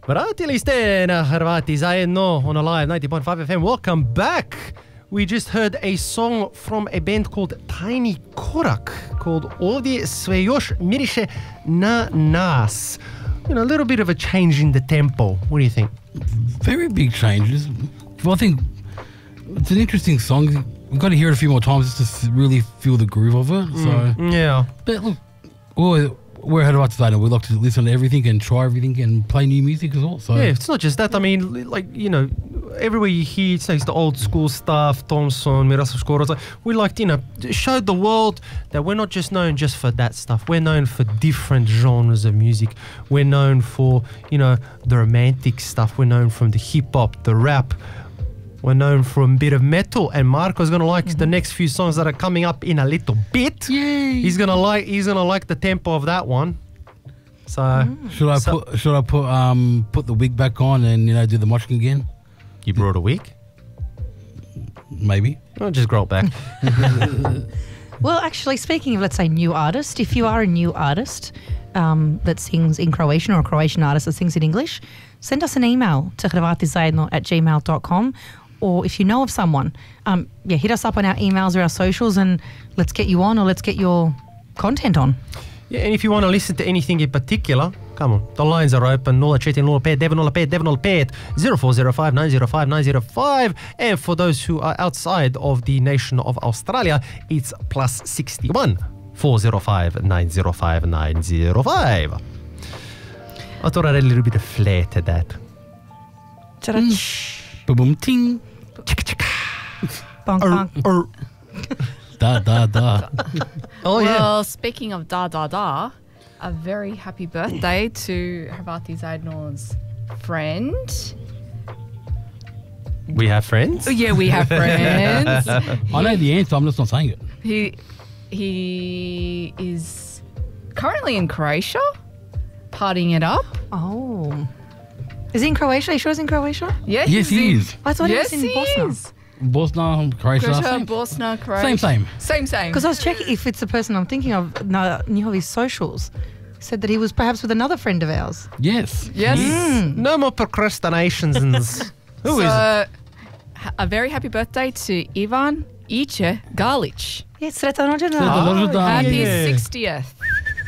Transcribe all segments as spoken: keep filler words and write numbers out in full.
Vratili ste na Hrvati zajedno on a live ninety point five F M. Welcome back. We just heard a song from a band called Tiny Korak called Ovdje sve još miriše na nas. You know, a little bit of a change in the tempo. What do you think? Very big changes. Well, I think it's an interesting song. We've got to hear it a few more times just to really feel the groove of it. So, Mm, yeah. but look, we're, we're ahead of us today, and we like to listen to everything and try everything and play new music as well. So, Yeah, it's not just that. I mean, like, you know, everywhere you hear it's like the old school stuff, Thompson, Miroslav Škoro. We like, you know, show the world that we're not just known just for that stuff. We're known for different genres of music. We're known for, you know, the romantic stuff. We're known from the hip hop, the rap. We're known for a bit of metal, and Marco's gonna like mm-hmm. the next few songs that are coming up in a little bit. Yay! He's gonna like he's gonna like the tempo of that one. So mm. should I so, put should I put um put the wig back on and you know do the moshkin again? You brought a wig? Maybe. I'll just grow it back. Well, actually, speaking of, let's say, new artist, if you are a new artist um, that sings in Croatian or a Croatian artist that sings in English, send us an email to hrvatizajedno at gmail dot com. Or if you know of someone, um, yeah, hit us up on our emails or our socials and let's get you on or let's get your content on. Yeah, and if you want to listen to anything in particular, come on. The lines are open. zero četiri nula pet devet nula pet devet nula pet zero four zero five nine zero five nine zero five. And for those who are outside of the nation of Australia, it's plus sixty-one four zero five nine zero five nine zero five. I thought I'd add a little bit of flair to that. Mm. Boom ting. Bonk, bonk. Er, Da da da. oh yeah. Well, speaking of da da da, a very happy birthday to Hrvati Zajedno's friend. We have friends? Oh, yeah, we have friends. I know the answer, I'm just not saying it. He he is currently in Croatia, partying it up. Oh. Is he in Croatia? Are you sure he's in Croatia? Yeah, Yes, he's he in- is. I thought yes, he was in he Bosnia. is. Bosnia, Croatia, Croatia, same. Bosnia, Croatia. Same, same. Same, same. Because I was checking if it's the person I'm thinking of. No, knew of his socials. Said that he was perhaps with another friend of ours. Yes. Yes. Mm. No more procrastinations. Who so, is it? ha- a very happy birthday to Ivan Iče Galić. Yeah, sretan rođendan. Sretan rođendan. Happy yeah. sixtieth.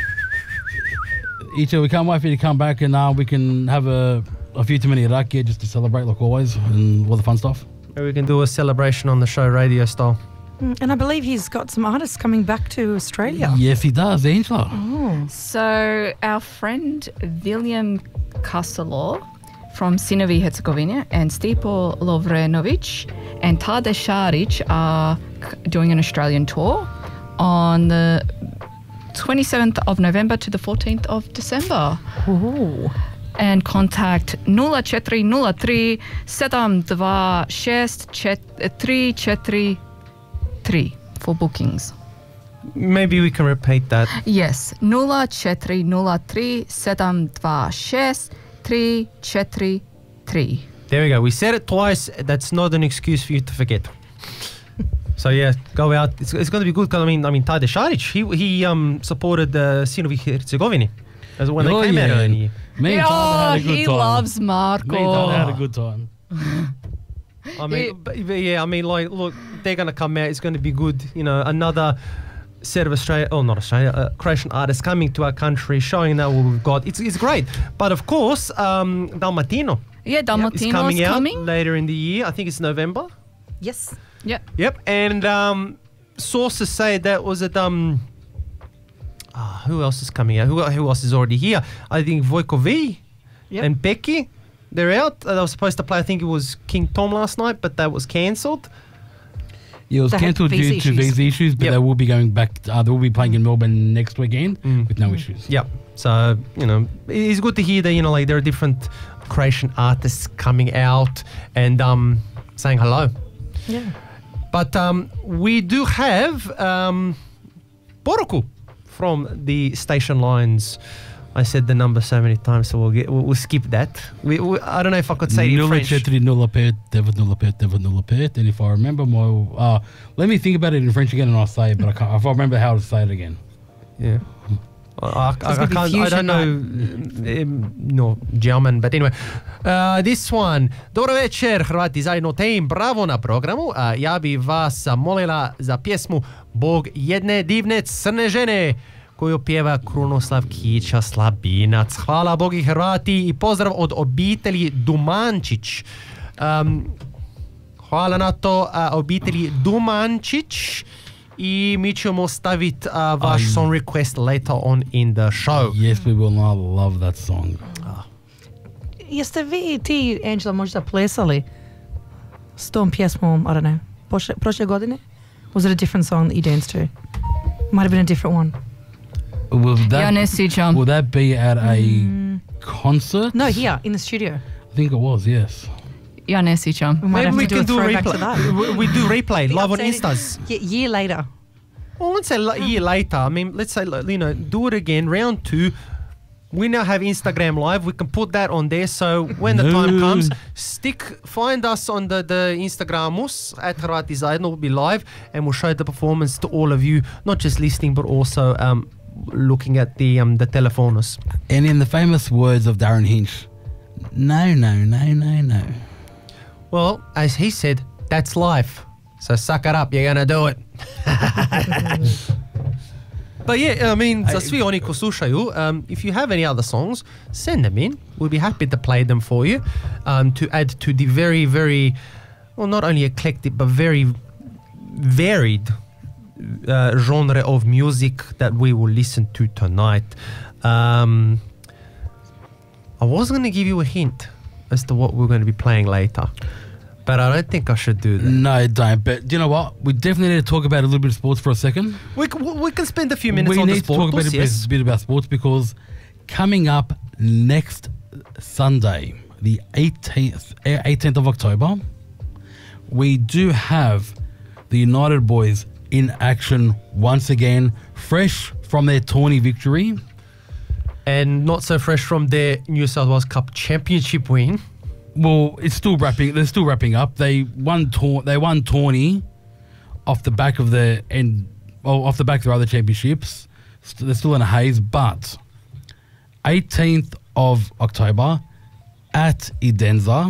Icha, we can't wait for you to come back and uh, we can have a, a few too many rakia just to celebrate like always and all the fun stuff. Maybe we can do a celebration on the show, radio style. Mm, And I believe he's got some artists coming back to Australia. Yes, he does, Angela. Oh. So our friend William Kastelov from Sinovi Herzegovina and Stipo Lovrenovic and Tade Šarić are c- doing an Australian tour on the twenty-seventh of November to the fourteenth of December. Ooh. And contact nula četiri nula tri sedam dva šest tri četiri tri for bookings. Maybe we can repeat that. Yes, nula četiri nula tri sedam dva šest tri četiri tri. There we go. We said it twice. That's not an excuse for you to forget. So yeah, go out. It's, it's going to be good. Cause I mean, I mean, Tade Šarić, he he um supported the uh, Sinovi Herzegovini as when Oh, they came yeah. out earlier in the year. Me and Tyler Oh, had a good he time. loves Marco. Me and Tyler had a good time. I mean, but, but yeah, I mean, like, look, they're going to come out. It's going to be good. You know, another set of Australia, oh, not Australia, uh, Croatian artists coming to our country, showing that what we've got. It's it's great. But of course, um, Dalmatino Yeah, is Dalmatino coming is out coming. later in the year. I think it's November. Yes. Yeah. Yep, and um, sources say that was at um. ah, who else is coming out? Who who else is already here? I think Vojko V Yep. and Becky. They're out. Uh, they were supposed to play. I think it was King Tom last night, but that was cancelled. Yeah, it was They had cancelled visa due to issues. visa issues, but Yep. they will be going back. Uh, they will be playing in Melbourne next weekend Mm. with no issues. Yep. So you know, it's good to hear that you know, like there are different Croatian artists coming out and um saying hello. Yeah. But um, we do have um, poruku from the station lines. I said the number so many times, so we'll get we'll, we'll skip that. We, we I don't know if I could say it in Nula French. četiri nula pet devet nula pet devet nula pet. And if I remember my, uh, let me think about it in French again, and I'll say it. But I can't. If I remember how to say it again. Yeah. I, I, it's I, gonna be can't, I fusion don't know um, no German, but anyway. Uh, this one. Dobro večer, Hrvati zajedno team, bravo na programu. Uh, ja bi vas molila za pjesmu Bog jedne divne crne žene koju pjeva Krunoslav Kića Slabinac. Hvala Bogi Hrvati i pozdrav od obitelji Dumančić. Um, hvala na to uh, obitelji Dumančić. I mi ćemo staviti uh, vaš I- song request later on in the show. Yes, we will not love that song. Jeste vi i ti, Angela, možda plesali s tom pjesmom, I don't know, prošle, prošle godine? Was it a different song that you danced to? Might have been a different one. Will that, Ja ne sjećam. will that be at a concert? No, here, in the studio. I think it was, yes. Ja ne sjećam. We might Maybe have we to do can a do throwback to replay. that. We, we do replay live on Updating- Instas. Ye- year later. Well, let's say a year later. I mean, let's say, you know, do it again, round two. We now have Instagram Live. We can put that on there. So when the time No. comes, stick, find us on the, the Instagramus at Hrvati Zajedno. We'll be live and we'll show the performance to all of you, not just listening, but also um, looking at the um, the telephones. And in the famous words of Darren Hinch, no, no, no, no, no. Well, as he said, that's life. So suck it up. You're going to do it. But yeah, I mean, za svi oni ko slušaju, um, if you have any other songs, send them in. We'll be happy to play them for you um, to add to the very, very, well, not only eclectic, but very varied uh, genre of music that we will listen to tonight. Um, I was going to give you a hint as to what we're going to be playing later, but I don't think I should do that. No, don't. But do you know what? We definitely need to talk about a little bit of sports for a second. We, c- we can spend a few minutes we on need the to talk sport, about a bit, yes. bit about sports because coming up next Sunday, the eighteenth, eighteenth of October, we do have the United boys in action once again, fresh from their tourney victory. And not so fresh from their New South Wales Cup championship win. Well, it's still wrapping. They're still wrapping up. They won. Tor- they won tourney off the back of the and well, off the back of their other championships. St- They're still in a haze. But eighteenth of October at Edenza,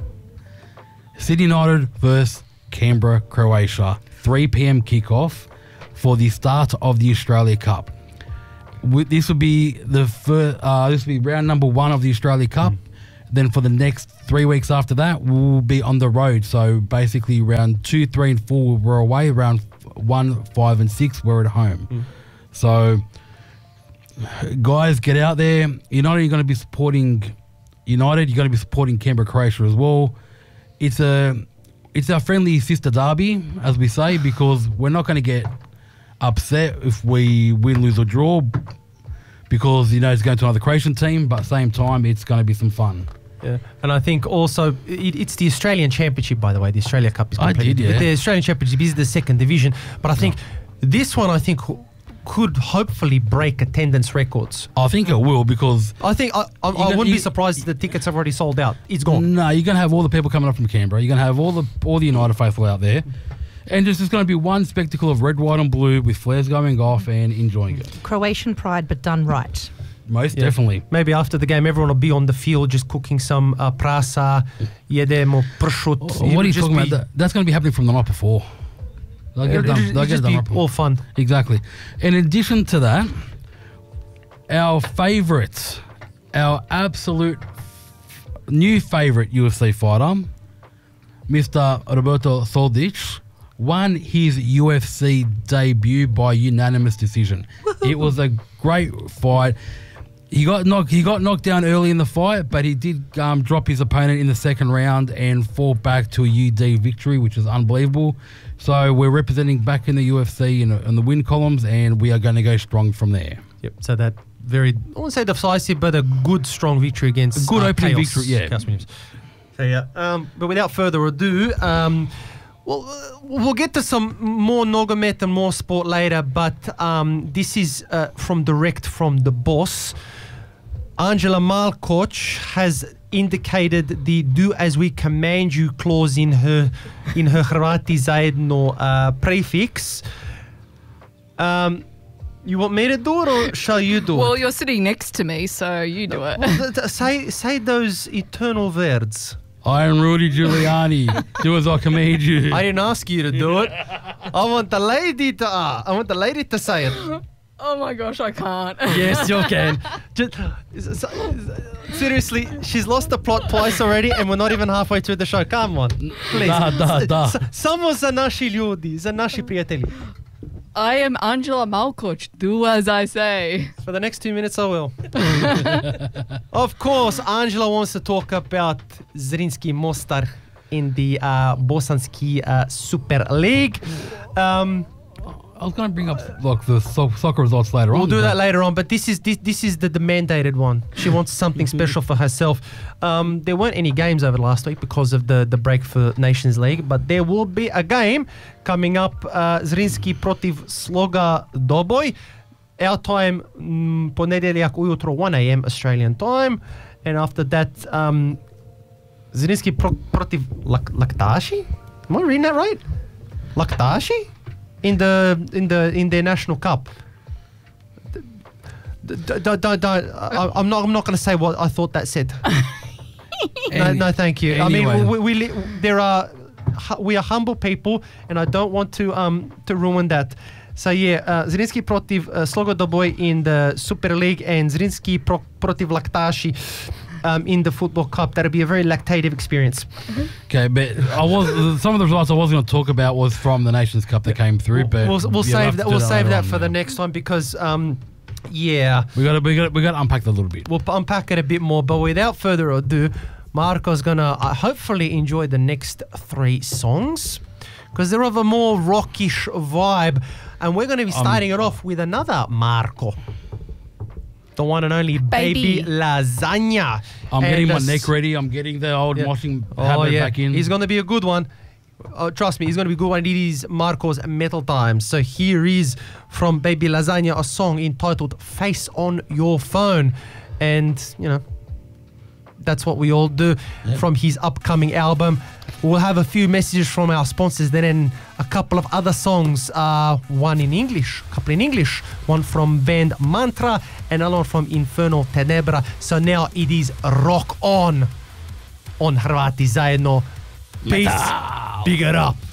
Sydney United versus Canberra, Croatia. three p.m. kickoff for the start of the Australia Cup. Wi- This will be the first. Uh, this will be round number one of the Australia Cup. Then for the next three weeks after that, we'll be on the road. So basically, round two, three, and four we're away. Round f- one, five, and six we're at home. So, guys, get out there. You're not only going to be supporting United, you're going to be supporting Canberra, Croatia as well. It's a, it's our friendly sister derby, as we say, because we're not going to get upset if we win, lose, or draw. Because, you know, it's going to another Croatian team, but at the same time, it's going to be some fun. Yeah. And I think also it, it's the Australian Championship, by the way. The Australia Cup is I completed. did, yeah. But the Australian Championship is the second division. But I think this one, I think, could hopefully break attendance records. I think it will because, I think I, I, I gonna- wouldn't be you- surprised if the tickets have already sold out. It's gone. no, you're going to have all the people coming up from Canberra. You're going to have all the all the United faithful out there. And just it's going to be one spectacle of red, white, and blue with flares going off and enjoying it. Croatian pride, but done right. Most Yeah. definitely. Maybe after the game, everyone will be on the field just cooking some uh, prasa, jedemo pršut. What are you It'll just talking about? be- That, that's going to be happening from the night before. They'll get it It'll, done. it'll They'll get it just done be right before. all fun. Exactly. In addition to that, our favourite, our absolute f- new favourite U F C fighter, Mister Roberto Soldic, won his U F C debut by unanimous decision. It was a great fight. He got knocked. He got knocked down early in the fight, but he did um, drop his opponent in the second round and fall back to a U D victory, which is unbelievable. So we're representing back in the U F C in, in the win columns, and we are going to go strong from there. Yep. So that very, I won't say decisive, but a good, strong victory against A good uh, opening Chaos, victory, yeah. Chaos Williams. So yeah. Um, but without further ado, um, well, uh, we'll get to some more nogomet and more sport later. But um, this is uh, from direct from the boss. Angela Malkoch has indicated the "do as we command you" clause in her in her Hrvati Zajedno uh, prefix. Um, You want me to do it or shall you do Well, it? you're sitting next to me, so you do it. Well, th- th- say say those eternal words. I am Rudy Giuliani. Do as I command you. I didn't ask you to do it. I want the lady to. Uh, I want the lady to say it. Oh my gosh, I can't. Yes, you can. Just, s- s- seriously, she's lost the plot twice already, and we're not even halfway through the show. Come on, please. Da, da, da. S- Samo za naši ljudi, za naši prijatelji. I am Angela Malkoch. Do as I say. For the next two minutes, I will. Of course, Angela wants to talk about Zrinski Mostar in the uh, Bosanski uh, Super League. Um, I was going to bring up like the so- soccer results later on. We'll do but- that later on, but this is this, this is the, the mandated one. She wants something special for herself. Um, there weren't any games over last week because of the, the break for Nations League, but there will be a game coming up. Uh, Zrinski protiv Sloga Doboj. Our time, mm, ponedjeljak ujutro, one a.m. Australian time. And after that, um, Zrinski pro- protiv Lak- Laktashi? Am I reading that right? Laktashi? In the in the in their national cup. Don't, don't, don't, I, I'm not. I'm not going to say what I thought that said. no, Any- no, thank you. anyway. I mean, we, we li- there are hu- we are humble people, and I don't want to um to ruin that. So yeah, uh, Zrinski protiv uh, Slogo Doboj in the Super League, and Zrinski pro- protiv Laktashi um, in the Football Cup. That'll be a very lactative experience. Okay, but I was some of the results I was going to talk about was from the Nations Cup that came through. But we'll we'll you'll have save to that. do We'll save later that on, for the yeah. next time because um yeah. We got to we got we got to unpack that a little bit. We'll p- unpack it a bit more, but without further ado, Marco's gonna uh, hopefully enjoy the next three songs because they're of a more rockish vibe, and we're going to be Um, starting it off with another Marco, the one and only Baby, Baby. Lasagna. I'm And getting my the neck s- ready. I'm getting the old Yeah. washing Oh habit yeah, back in. he's going to be a good one. Oh, trust me, he's going to be a good one. It is Marco's Metal Time. So here is from Baby Lasagna a song entitled Face on Your Phone. And, you know, that's what we all do Yep. from his upcoming album. We'll have a few messages from our sponsors, then a couple of other songs, uh, one in English, a couple in English, one from band Mantra, and another one from Infernal Tenebra. So now it is rock on on Hrvati Zajedno. Peace. Big it up.